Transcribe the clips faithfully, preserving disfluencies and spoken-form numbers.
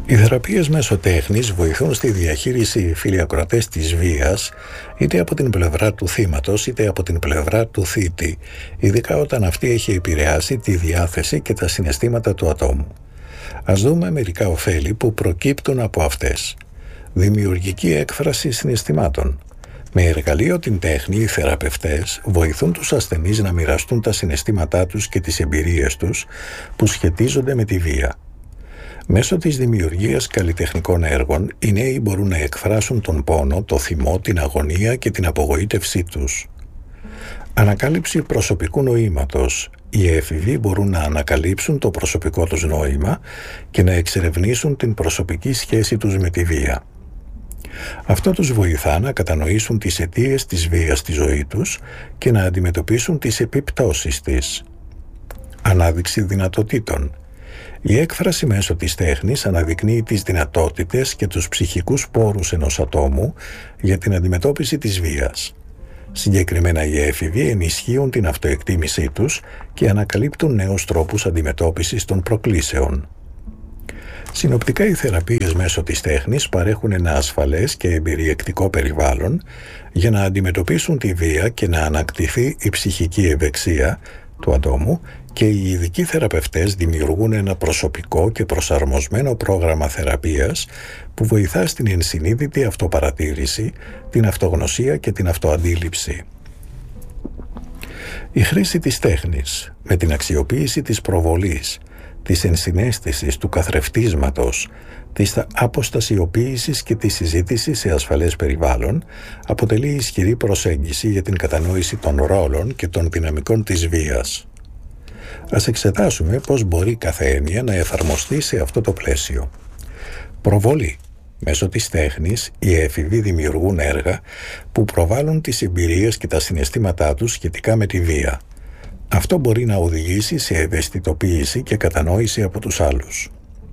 Οι θεραπείες μέσω τέχνης βοηθούν στη διαχείριση, φίλοι ακροατές, της βίας, είτε από την πλευρά του θύματος είτε από την πλευρά του θήτη, ειδικά όταν αυτή έχει επηρεάσει τη διάθεση και τα συναισθήματα του ατόμου. Ας δούμε μερικά ωφέλη που προκύπτουν από αυτές. Δημιουργική έκφραση συναισθημάτων. Με εργαλείο την τέχνη, οι θεραπευτές βοηθούν τους ασθενείς να μοιραστούν τα συναισθήματά τους και τις εμπειρίες τους που σχετίζονται με τη βία. Μέσω της δημιουργίας καλλιτεχνικών έργων, οι νέοι μπορούν να εκφράσουν τον πόνο, το θυμό, την αγωνία και την απογοήτευσή τους. Ανακάλυψη προσωπικού νοήματος. Οι έφηβοι μπορούν να ανακαλύψουν το προσωπικό τους νόημα και να εξερευνήσουν την προσωπική σχέση τους με τη βία. Αυτό τους βοηθά να κατανοήσουν τις αιτίες της βίας στη ζωή τους και να αντιμετωπίσουν τις επιπτώσεις της. Ανάδειξη δυνατοτήτων. Η έκφραση μέσω της τέχνης αναδεικνύει τις δυνατότητες και τους ψυχικούς πόρους ενός ατόμου για την αντιμετώπιση της βίας. Συγκεκριμένα οι έφηβοι ενισχύουν την αυτοεκτίμησή τους και ανακαλύπτουν νέους τρόπους αντιμετώπισης των προκλήσεων. Συνοπτικά, οι θεραπείες μέσω της τέχνης παρέχουν ένα ασφαλές και εμπεριεκτικό περιβάλλον για να αντιμετωπίσουν τη βία και να ανακτηθεί η ψυχική ευεξία του ατόμου, και οι ειδικοί θεραπευτές δημιουργούν ένα προσωπικό και προσαρμοσμένο πρόγραμμα θεραπείας που βοηθά στην ενσυνείδητη αυτοπαρατήρηση, την αυτογνωσία και την αυτοαντίληψη. Η χρήση της τέχνης με την αξιοποίηση της προβολής, της ενσυναίσθησης, του καθρεφτίσματος, της αποστασιοποίησης και της συζήτησης σε ασφαλές περιβάλλον αποτελεί ισχυρή προσέγγιση για την κατανόηση των ρόλων και των δυναμικών της βίας. Ας εξετάσουμε πώς μπορεί κάθε έννοια να εφαρμοστεί σε αυτό το πλαίσιο. Προβολή. Μέσω της τέχνης, οι έφηβοι δημιουργούν έργα που προβάλλουν τις εμπειρίες και τα συναισθήματά τους σχετικά με τη βία. Αυτό μπορεί να οδηγήσει σε ευαισθητοποίηση και κατανόηση από τους άλλους.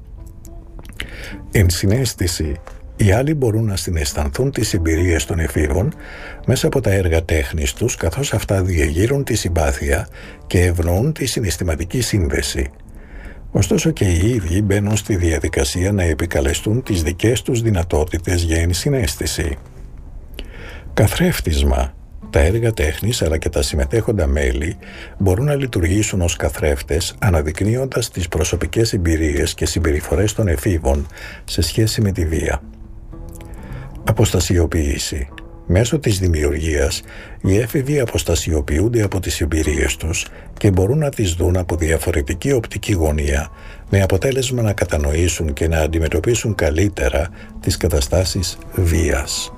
Ενσυναίσθηση. Οι άλλοι μπορούν να συναισθανθούν τις εμπειρίες των εφήβων μέσα από τα έργα τέχνης τους, καθώς αυτά διεγείρουν τη συμπάθεια και ευνοούν τη συναισθηματική σύνδεση. Ωστόσο και οι ίδιοι μπαίνουν στη διαδικασία να επικαλεστούν τις δικές τους δυνατότητες για ενσυναίσθηση. Καθρέφτισμα. Τα έργα τέχνης αλλά και τα συμμετέχοντα μέλη μπορούν να λειτουργήσουν ως καθρέφτες, αναδεικνύοντας τις προσωπικές εμπειρίες και συμπεριφορές των εφήβων σε σχέση με τη βία. Αποστασιοποίηση. Μέσω της δημιουργίας, οι έφηβοι αποστασιοποιούνται από τις εμπειρίες τους και μπορούν να τις δουν από διαφορετική οπτική γωνία, με αποτέλεσμα να κατανοήσουν και να αντιμετωπίσουν καλύτερα τις καταστάσεις βίας.